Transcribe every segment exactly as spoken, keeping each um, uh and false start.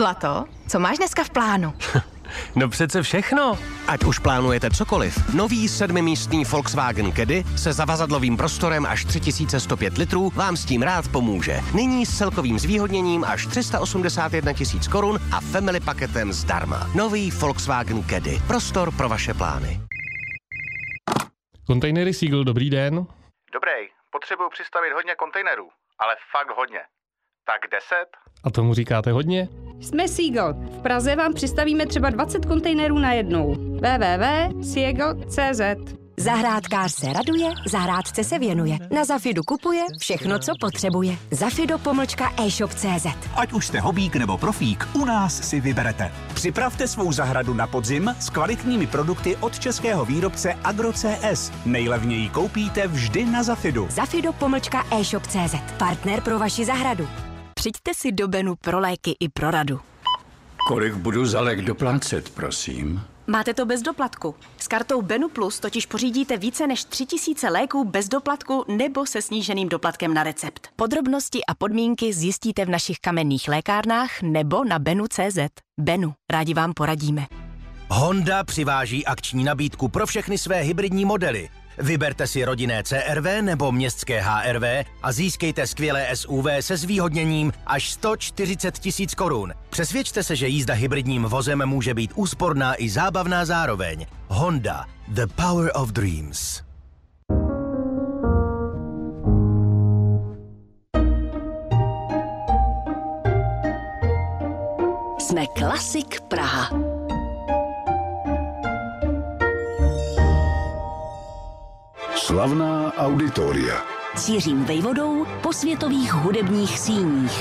Zlato, co máš dneska v plánu? No přece všechno. Ať už plánujete cokoliv, nový sedmimístný Volkswagen Caddy se zavazadlovým prostorem až tři tisíce sto pět litrů vám s tím rád pomůže. Nyní s celkovým zvýhodněním až tři sta osmdesát jedna tisíc korun a family paketem zdarma. Nový Volkswagen Caddy. Prostor pro vaše plány. Kontejnery Seagull, dobrý den. Dobrý, potřebuju přistavit hodně kontejnerů, ale fakt hodně. Tak deset? A tomu říkáte hodně? Jsme Seagull. V Praze vám přistavíme třeba dvacet kontejnerů najednou. w w w tečka seagull tečka c z Zahrádkář se raduje, zahrádce se věnuje. Na Zafidu kupuje všechno, co potřebuje. Zafido pomlčka e-shop tečka c z. Ať už jste hobík nebo profík, u nás si vyberete. Připravte svou zahradu na podzim s kvalitními produkty od českého výrobce Agro C S. Nejlevněji koupíte vždy na Zafidu. Zafido pomlčka e-shop tečka c z. Partner pro vaši zahradu. Přijďte si do Benu pro léky i pro radu. Kolik budu za lék doplácet, prosím? Máte to bez doplatku. S kartou Benu Plus totiž pořídíte více než tři tisíce léků bez doplatku nebo se sníženým doplatkem na recept. Podrobnosti a podmínky zjistíte v našich kamenných lékárnách nebo na benu tečka c z. Benu, rádi vám poradíme. Honda přiváží akční nabídku pro všechny své hybridní modely. Vyberte si rodinné C R V nebo městské H R V a získejte skvělé S U V se zvýhodněním až sto čtyřicet tisíc korun. Přesvědčte se, že jízda hybridním vozem může být úsporná i zábavná zároveň. Honda. The power of dreams. Jsme Klasik Praha. Slavná auditoria. S Jiřím Vejvodou po světových hudebních síních.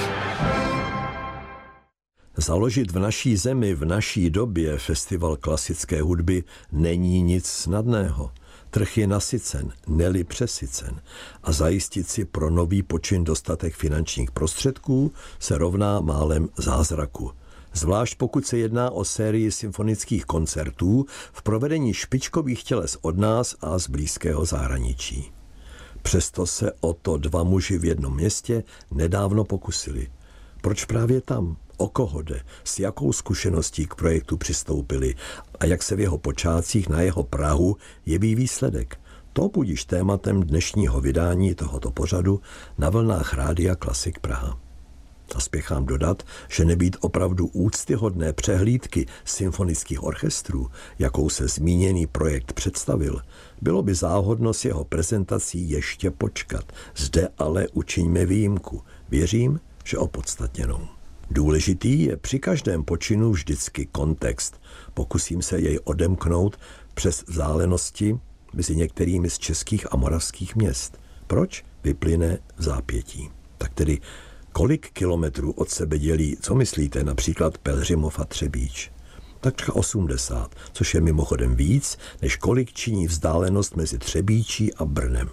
Založit v naší zemi, v naší době festival klasické hudby není nic snadného. Trh je nasycen, ne-li přesycen. A zajistit si pro nový počin dostatek finančních prostředků se rovná málem zázraku. Zvlášť pokud se jedná o sérii symfonických koncertů v provedení špičkových těles od nás a z blízkého zahraničí. Přesto se o to dva muži v jednom městě nedávno pokusili. Proč právě tam? O koho jde? S jakou zkušeností k projektu přistoupili? A jak se v jeho počátcích na jeho prahu jeví výsledek? To budiž tématem dnešního vydání tohoto pořadu na vlnách Rádia Klasik Praha. A spěchám dodat, že nebýt opravdu úctyhodné přehlídky symfonických orchestrů, jakou se zmíněný projekt představil, bylo by záhodno s jeho prezentací ještě počkat. Zde ale učiňme výjimku. Věřím, že opodstatněnou. Důležitý je při každém počinu vždycky kontext. Pokusím se jej odemknout přes vzdálenosti mezi některými z českých a moravských měst. Proč? Vyplyne v zápětí. Tak tedy kolik kilometrů od sebe dělí, co myslíte, například Pelhřimov a Třebíč? Takřka osmdesát, což je mimochodem víc, než kolik činí vzdálenost mezi Třebíčí a Brnem.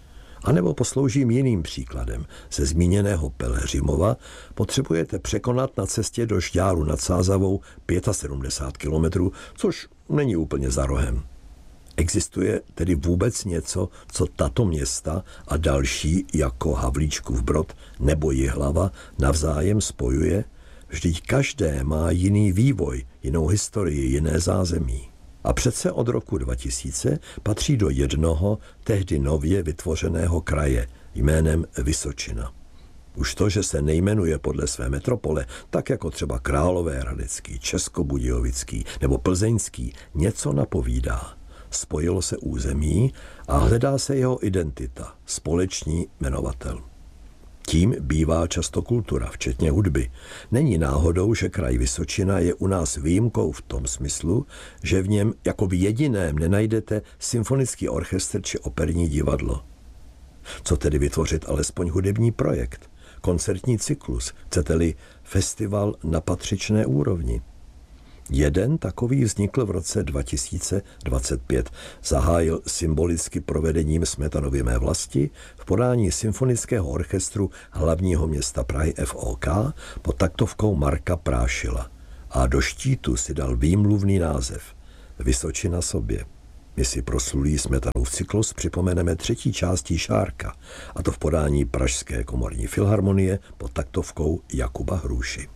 A nebo posloužím jiným příkladem. Ze zmíněného Pelhřimova potřebujete překonat na cestě do Žďáru nad Sázavou sedmdesát pět kilometrů, což není úplně za rohem. Existuje tedy vůbec něco, co tato města a další jako Havlíčkův Brod nebo Jihlava navzájem spojuje? Vždyť každé má jiný vývoj, jinou historii, jiné zázemí. A přece od roku dva tisíce patří do jednoho tehdy nově vytvořeného kraje jménem Vysočina. Už to, že se nejmenuje podle své metropole, tak jako třeba Královéhradecký, Českobudějovický nebo Plzeňský, něco napovídá. Spojilo se území a hledá se jeho identita, společný jmenovatel. Tím bývá často kultura, včetně hudby. Není náhodou, že kraj Vysočina je u nás výjimkou v tom smyslu, že v něm jako v jediném nenajdete symfonický orchestr či operní divadlo. Co tedy vytvořit alespoň hudební projekt, koncertní cyklus, chcete-li festival na patřičné úrovni? Jeden takový vznikl v roce dva tisíce dvacet pět. Zahájil symbolicky provedením Smetanovy Mé vlasti v podání symfonického orchestru hlavního města Prahy F O K pod taktovkou Marka Prášila. A do štítu si dal výmluvný název Vysočina sobě. My si proslulý Smetanův cyklus připomeneme třetí částí Šárka, a to v podání Pražské komorní filharmonie pod taktovkou Jakuba Hruši.